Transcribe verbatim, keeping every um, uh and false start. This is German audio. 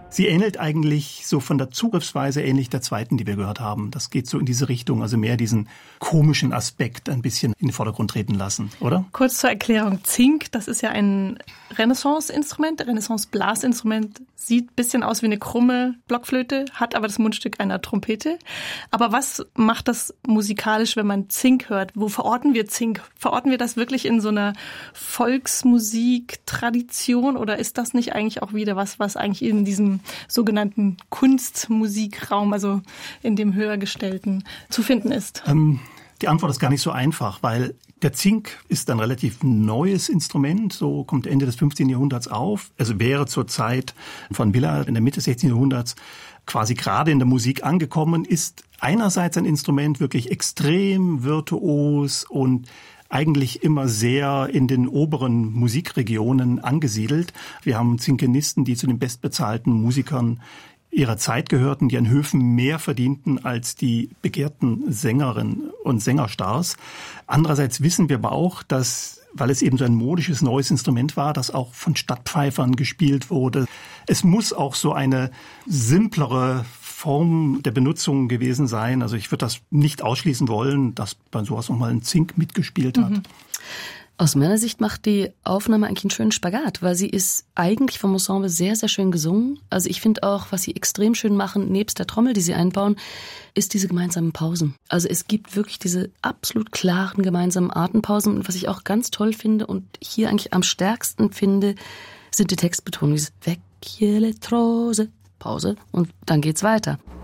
Sie ähnelt eigentlich so von der Zugriffsweise ähnlich der zweiten, die wir gehört haben. Das geht so in diese Richtung, also mehr diesen komischen Aspekt ein bisschen in den Vordergrund treten lassen, oder? Kurz zur Erklärung. Zink, das ist ja ein Renaissance-Instrument, Renaissance-Blasinstrument, sieht ein bisschen aus wie eine krumme Blockflöte, hat aber das Mundstück einer Trompete. Aber was macht das musikalisch, wenn man Zink hört? Wo verorten wir Zink? Verorten wir das wirklich in so einer Volksmusik-Tradition oder ist das nicht eigentlich auch wieder was, was eigentlich in diesem sogenannten Kunstmusikraum, also in dem Höhergestellten, zu finden ist? Ähm, die Antwort ist gar nicht so einfach, weil der Zink ist ein relativ neues Instrument, so kommt Ende des fünfzehnten Jahrhunderts auf. Also wäre zur Zeit von Willard in der Mitte des sechzehnten Jahrhunderts quasi gerade in der Musik angekommen, ist einerseits ein Instrument wirklich extrem virtuos und eigentlich immer sehr in den oberen Musikregionen angesiedelt. Wir haben Zinkenisten, die zu den bestbezahlten Musikern ihrer Zeit gehörten, die an Höfen mehr verdienten als die begehrten Sängerinnen und Sängerstars. Andererseits wissen wir aber auch, dass, weil es eben so ein modisches neues Instrument war, das auch von Stadtpfeifern gespielt wurde, es muss auch so eine simplere Form der Benutzung gewesen sein. Also ich würde das nicht ausschließen wollen, dass bei sowas noch mal ein Zink mitgespielt hat. Mhm. Aus meiner Sicht macht die Aufnahme eigentlich einen schönen Spagat, weil sie ist eigentlich vom Ensemble sehr, sehr schön gesungen. Also ich finde auch, was sie extrem schön machen, nebst der Trommel, die sie einbauen, ist diese gemeinsamen Pausen. Also es gibt wirklich diese absolut klaren gemeinsamen Atempausen. Und was ich auch ganz toll finde und hier eigentlich am stärksten finde, sind die Textbetonungen. Dieses Vecchie le Trose, Pause und dann geht's weiter.